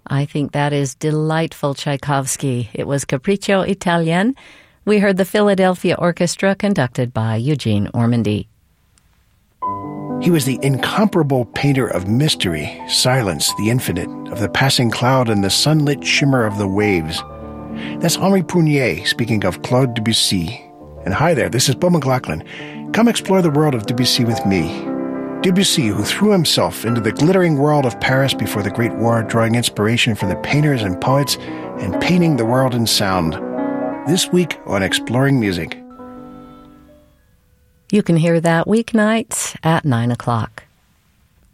I think that is delightful Tchaikovsky. It was Capriccio Italien. We heard the Philadelphia Orchestra conducted by Eugene Ormandy. He was the incomparable painter of mystery, silence, the infinite, of the passing cloud and the sunlit shimmer of the waves. That's Henri Prunier speaking of Claude Debussy. And hi there, this is Beau McLaughlin. Come explore the world of Debussy with me. Debussy, who threw himself into the glittering world of Paris before the Great War, drawing inspiration from the painters and poets and painting the world in sound. This week on Exploring Music. You can hear that weeknights at 9 o'clock.